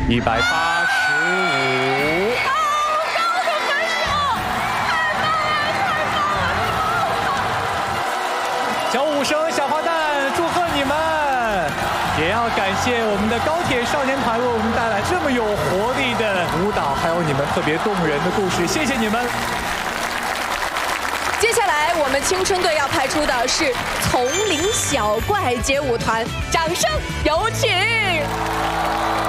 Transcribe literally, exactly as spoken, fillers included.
一百八十五。 好高的分数，太棒了，太棒了！ 小武生、小花旦，祝贺你们！也要感谢我们的高铁少年团为我们带来这么有活力的舞蹈，还有你们特别动人的故事，谢谢你们。 接下来我们青春队要派出的是丛林小怪街舞团，掌声有请！